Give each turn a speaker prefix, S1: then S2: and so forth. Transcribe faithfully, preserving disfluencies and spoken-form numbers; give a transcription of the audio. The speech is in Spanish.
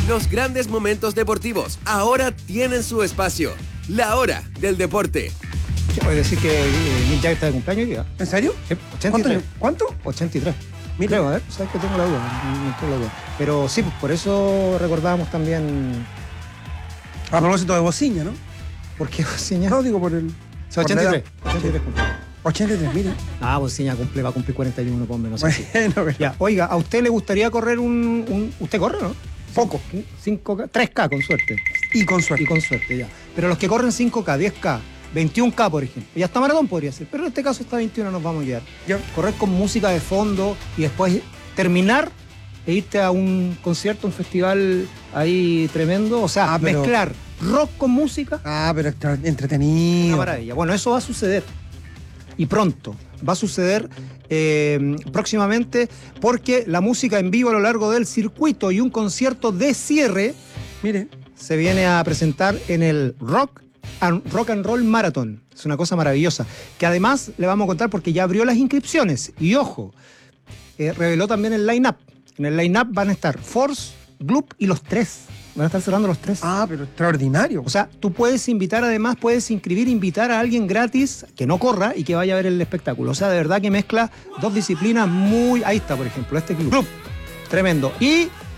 S1: Los grandes momentos deportivos ahora tienen su espacio. La hora del deporte.
S2: Voy a decir que eh, Mick Jagger está de cumpleaños hoy día.
S3: ¿En serio?
S2: Sí, ochenta y tres.
S3: ¿Cuánto?
S2: ochenta y tres.
S3: Mira.
S2: Creo, a ver, sabes que tengo la duda. No tengo la duda. Pero sí, pues, por eso recordábamos también.
S3: A propósito de Bociña, ¿no?
S2: ¿Por qué Bociña?
S3: No, digo por el...
S2: O sea, ochenta y tres. ochenta y tres cumple.
S3: ochenta y tres, mira.
S2: Ah, Bociña cumple, va a cumplir cuarenta y uno, hombre, no sé si.
S3: Bueno, pero...
S2: Ya, oiga, ¿a usted le gustaría correr un... un ¿usted corre, no?
S3: Poco.
S2: cinco K, tres K con suerte.
S3: Y con suerte.
S2: Y con suerte, ya. Pero los que corren cinco K, diez K, veintiún K, por ejemplo. Y hasta maratón podría ser. Pero en este caso, hasta veintiuno nos vamos a guiar.
S3: Ya.
S2: Correr con música de fondo y después terminar e irte a un concierto, un festival ahí tremendo. O sea,
S3: Ah, pero-
S2: mezclar rock con música.
S3: Ah, pero extra- entretenido.
S2: Una maravilla. Bueno, eso va a suceder. Y pronto. Va a suceder eh, próximamente porque la música en vivo a lo largo del circuito y un concierto de cierre
S3: Mire.
S2: se viene a presentar en el Rock and, Rock and Roll Marathon. Es una cosa maravillosa. Que además le vamos a contar porque ya abrió las inscripciones. Y ojo, eh, reveló también el line-up. En el line-up van a estar Force, Gloop y los tres. Van a estar cerrando los tres.
S3: Ah, pero extraordinario.
S2: O sea, tú puedes invitar, además, puedes inscribir, invitar a alguien gratis que no corra y que vaya a ver el espectáculo. O sea, de verdad que mezcla dos disciplinas muy... Ahí está, por ejemplo, este club. Tremendo. Y